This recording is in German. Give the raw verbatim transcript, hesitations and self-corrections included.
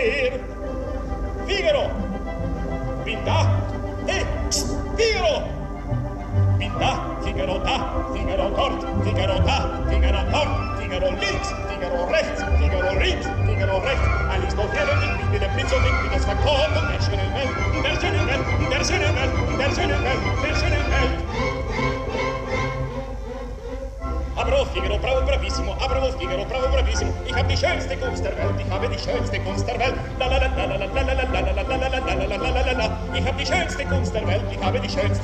her. Figaro! Bin da! Hey, pst, Figaro! Bin da, Figaro da, Figaro dort, Figaro da, Figaro dort, Figaro links, Figaro rechts, Figaro links, Figaro rechts. Alles doch herrlich, wie der Blitz und wie das Verkommen der schönen Welt, der schönen Welt, der schönen Welt, der schönen Welt, der schönen Welt. Bravo, Figaro, bravo, bravissimo, ah, bravo, Figaro, bravo, bravissimo. Ich hab die schönste Kunst der Welt, ich habe die schönste Kunst der Welt. La la la la la la la la la la la la la la la la la la. Ich hab die schönste Kunst der Welt, ich habe die schönste